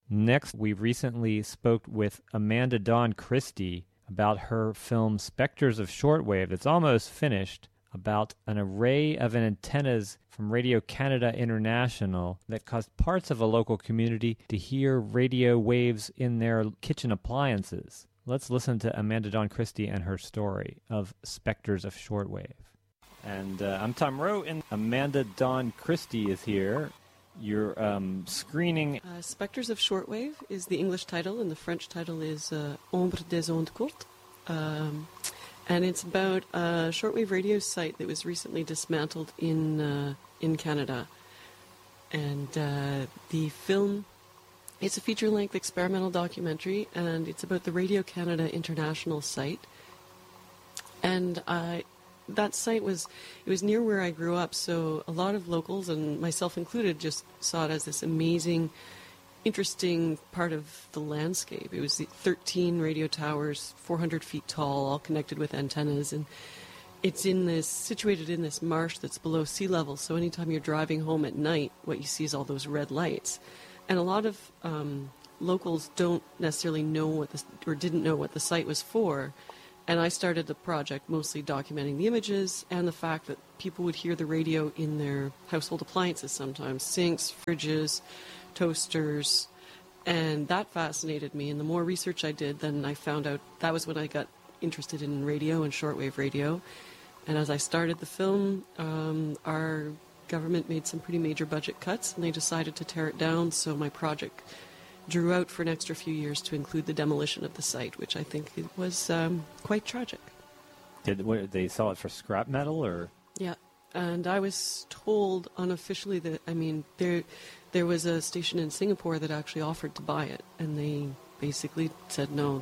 Next, we recently spoke with Amanda Dawn Christie about her film Spectres of Shortwave that's almost finished, about an array of antennas from Radio-Canada International that caused parts of a local community to hear radio waves in their kitchen appliances. Let's listen to Amanda Dawn Christie and her story of Spectres of Shortwave. And I'm Tom Rowe, and Amanda Dawn Christie is here. You're screening... Spectres of Shortwave is the English title, and the French title is Ombre des ondes courtes. And it's about a shortwave radio site that was recently dismantled in Canada. And the film, it's a feature-length experimental documentary, and it's about the Radio-Canada International site. And that site was near where I grew up, so a lot of locals, and myself included, just saw it as this amazing, interesting part of the landscape. It was 13 radio towers, 400 feet tall, all connected with antennas, and it's situated in this marsh that's below sea level, so anytime you're driving home at night, what you see is all those red lights. And a lot of locals don't necessarily know didn't know what the site was for. And I started the project mostly documenting the images and the fact that people would hear the radio in their household appliances sometimes, sinks, fridges, toasters, and that fascinated me. And the more research I did, then I found out that was when I got interested in radio and shortwave radio. And as I started the film, our government made some pretty major budget cuts, and they decided to tear it down, so my project drew out for an extra few years to include the demolition of the site, which I think it was quite tragic. Did they sell it for scrap metal, or? Yeah, and I was told unofficially that, there was a station in Singapore that actually offered to buy it, and they basically said no,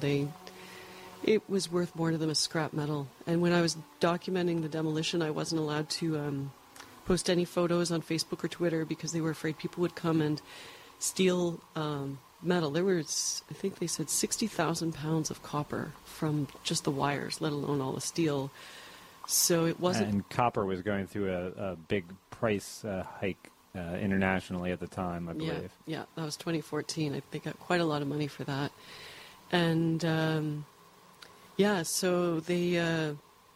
it was worth more to them as scrap metal. And when I was documenting the demolition, I wasn't allowed to post any photos on Facebook or Twitter because they were afraid people would come and steal metal. There was, I think they said, 60,000 pounds of copper from just the wires, let alone all the steel. So it wasn't... And copper was going through a big price hike internationally at the time, I believe. Yeah, that was 2014. They got quite a lot of money for that. And, so they...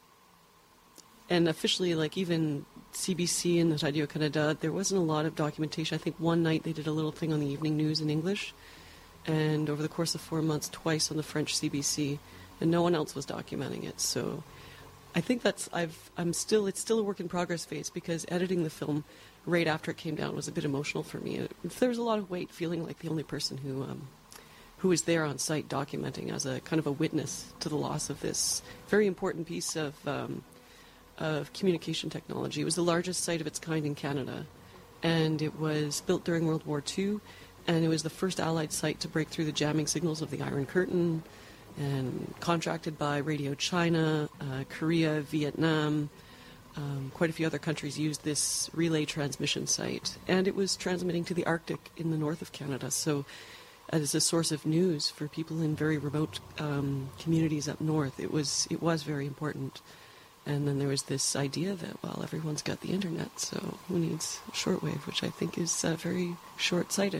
and officially, like, even CBC and Radio-Canada, there wasn't a lot of documentation. I think one night they did a little thing on the evening news in English, and over the course of 4 months, twice on the French CBC, and no one else was documenting it. So I think it's still a work in progress phase, because editing the film right after it came down was a bit emotional for me. There was a lot of weight, feeling like the only person who was there on site documenting as a kind of a witness to the loss of this very important piece of communication technology. It was the largest site of its kind in Canada, and it was built during World War II, and it was the first Allied site to break through the jamming signals of the Iron Curtain, and contracted by Radio China, Korea, Vietnam. Quite a few other countries used this relay transmission site, and it was transmitting to the Arctic in the north of Canada, so as a source of news for people in very remote communities up north, it was very important. And then there was this idea that, well, everyone's got the internet, so who needs shortwave, which I think is very short-sighted.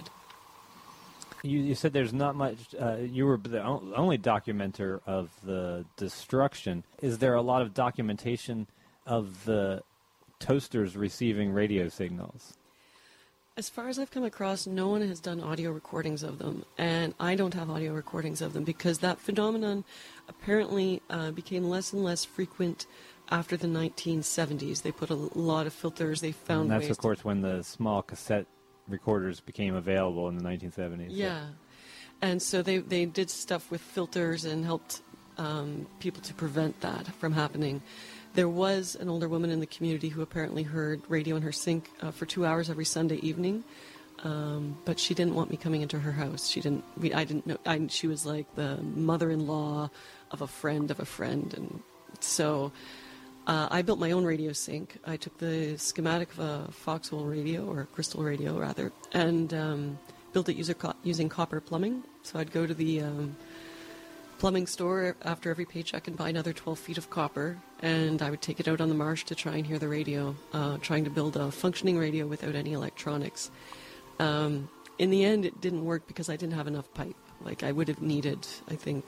You said there's not much, you were the only documenter of the destruction. Is there a lot of documentation of the toasters receiving radio signals? As far as I've come across, no one has done audio recordings of them, and I don't have audio recordings of them because that phenomenon apparently became less and less frequent after the 1970s. They put a lot of filters. They found ways. And that's, of course, when the small cassette recorders became available in the 1970s. Yeah. So. And so they did stuff with filters and helped people to prevent that from happening. There was an older woman in the community who apparently heard radio in her sink for 2 hours every Sunday evening, but she didn't want me coming into her house. I didn't know. She was like the mother-in-law of a friend, and so I built my own radio sink. I took the schematic of a Foxhole radio, or a Crystal radio rather, and built it using copper plumbing. So I'd go to the plumbing store after every paycheck and buy another 12 feet of copper, and I would take it out on the marsh to try and hear the radio, trying to build a functioning radio without any electronics. in the end, it didn't work because I didn't have enough pipe. Like, I would have needed, I think,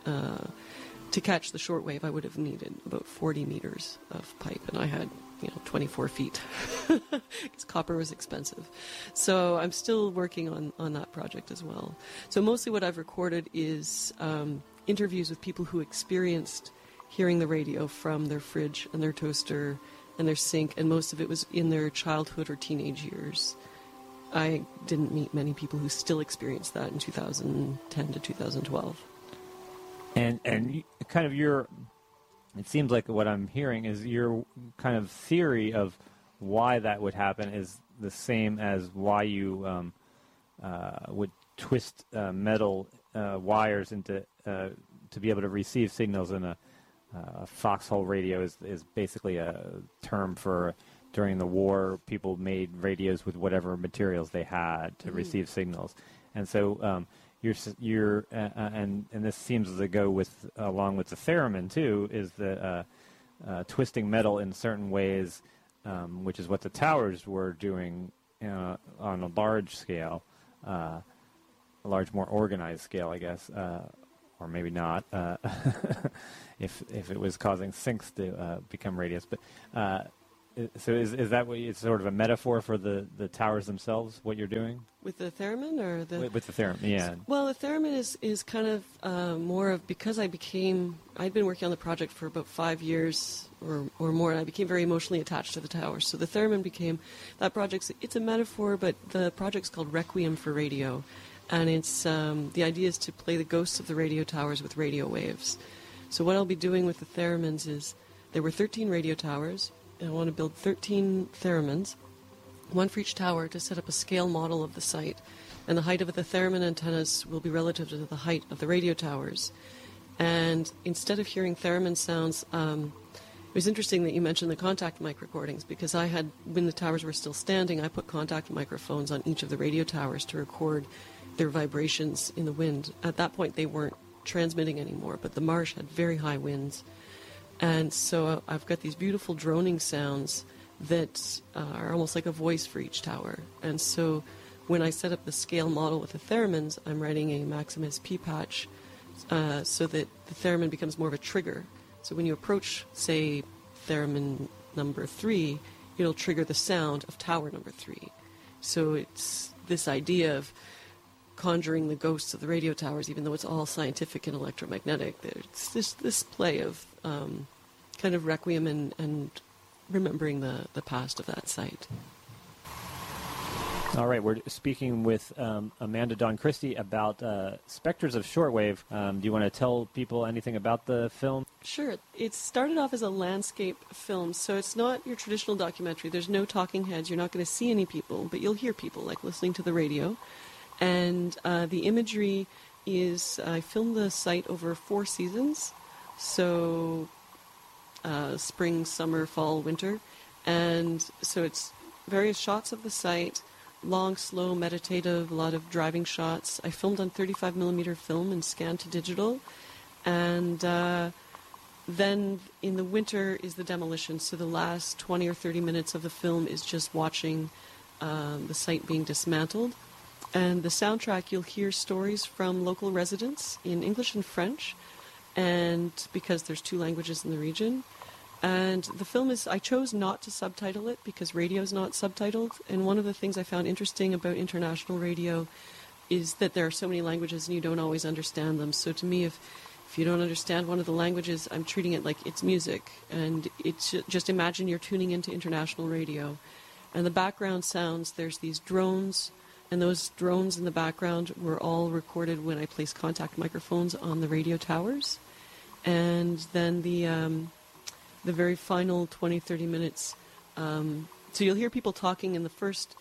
to catch the shortwave, I would have needed about 40 meters of pipe, and I had, 24 feet, because copper was expensive. So I'm still working on that project as well. So mostly what I've recorded is interviews with people who experienced hearing the radio from their fridge and their toaster and their sink, and most of it was in their childhood or teenage years. I didn't meet many people who still experienced that in 2010 to 2012. And kind of it seems like what I'm hearing is your kind of theory of why that would happen is the same as why you would twist metal wires into to be able to receive signals in a foxhole radio is basically a term for during the war people made radios with whatever materials they had to receive signals, and so and this seems to go with along with the theremin too, is the twisting metal in certain ways, which is what the towers were doing on a large scale, a large, more organized scale, I guess, or maybe not, if it was causing sinks to become radios. But so is that what it's sort of a metaphor for the towers themselves? What you're doing with the theremin, or with the theremin? Yeah. Well, the theremin is kind of more of, because I'd been working on the project for about 5 years or more, and I became very emotionally attached to the towers. So the theremin became that project. It's a metaphor, but the project's called Requiem for Radio, and it's the idea is to play the ghosts of the radio towers with radio waves. So what I'll be doing with the theremins is, there were 13 radio towers. I want to build 13 theremins, one for each tower, to set up a scale model of the site. And the height of the theremin antennas will be relative to the height of the radio towers. And instead of hearing theremin sounds, it was interesting that you mentioned the contact mic recordings, because when the towers were still standing, I put contact microphones on each of the radio towers to record their vibrations in the wind. At that point, they weren't transmitting anymore, but the marsh had very high winds. And so I've got these beautiful droning sounds that are almost like a voice for each tower. And so when I set up the scale model with the theremins, I'm writing a Maximus P patch so that the theremin becomes more of a trigger. So when you approach, say, theremin number 3, it'll trigger the sound of tower number 3. So it's this idea of conjuring the ghosts of the radio towers, even though it's all scientific and electromagnetic. It's this play of kind of requiem and remembering the past of that site. All right, we're speaking with Amanda Dawn Christie about Spectres of Shortwave. Do you want to tell people anything about the film? Sure. It started off as a landscape film, so it's not your traditional documentary. There's no talking heads. You're not going to see any people, but you'll hear people, like listening to the radio. And the imagery is, I filmed the site over 4 seasons, so spring, summer, fall, winter. And so it's various shots of the site, long, slow, meditative, a lot of driving shots. I filmed on 35 millimeter film and scanned to digital. And then in the winter is the demolition. So the last 20 or 30 minutes of the film is just watching the site being dismantled. And the soundtrack, you'll hear stories from local residents in English and French, and because there's 2 languages in the region. And the film I chose not to subtitle it because radio's not subtitled. And one of the things I found interesting about international radio is that there are so many languages and you don't always understand them. So to me, if you don't understand one of the languages, I'm treating it like it's music. And it's just imagine you're tuning into international radio. And the background sounds, there's these drones. And those drones in the background were all recorded when I placed contact microphones on the radio towers. And then the very final 20, 30 minutes, so you'll hear people talking in the first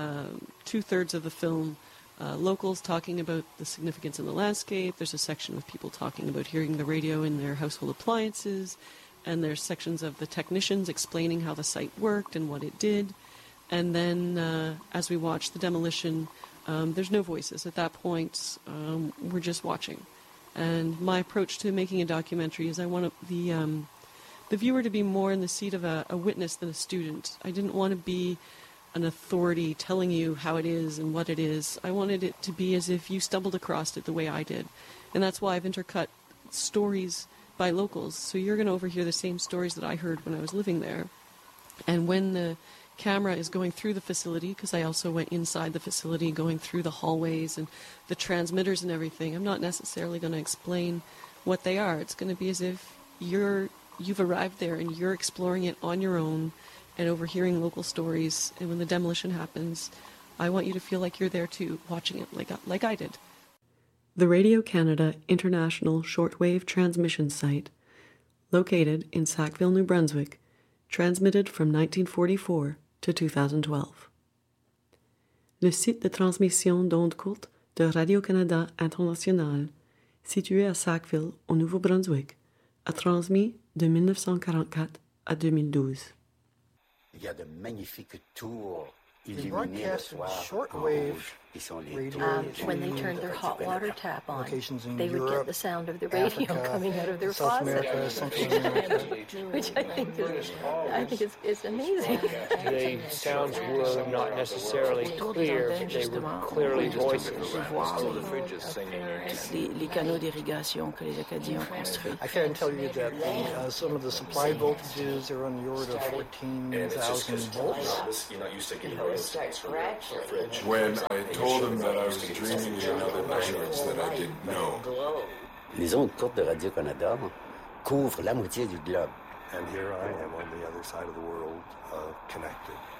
2/3 of the film, locals talking about the significance in the landscape. There's a section of people talking about hearing the radio in their household appliances. And there's sections of the technicians explaining how the site worked and what it did. And then as we watch the demolition, there's no voices. At that point, we're just watching. And my approach to making a documentary is I want the viewer to be more in the seat of a witness than a student. I didn't want to be an authority telling you how it is and what it is. I wanted it to be as if you stumbled across it the way I did. And that's why I've intercut stories by locals. So you're going to overhear the same stories that I heard when I was living there. And when the camera is going through the facility, because I also went inside the facility, going through the hallways and the transmitters and everything, I'm not necessarily going to explain what they are. It's going to be as if you've arrived there and you're exploring it on your own and overhearing local stories. And when the demolition happens, I want you to feel like you're there too, watching it like I did. The Radio Canada International Shortwave Transmission Site, located in Sackville, New Brunswick, transmitted from 1944 to 2012. Le site de transmission d'ondes courtes de Radio-Canada International, situé à Sackville, au Nouveau-Brunswick, a transmis de 1944 à 2012. Il y a de magnifiques tours They broadcast shortwave radio when they turned their hot water tap on, they would Europe, get the sound of the radio Africa, coming out of their South faucet, America, Central America. which I think is amazing. The sounds were not necessarily clear, but they were clearly voices. Les canaux d'irrigation que les Acadiens ont construits. I can tell you that some of the supply voltages are on the order of 14,000 volts. When I told him that I was dreaming in another language that I didn't know. Les ondes courtes de Radio-Canada couvrent la moitié du globe. And here I am on the other side of the world, connected.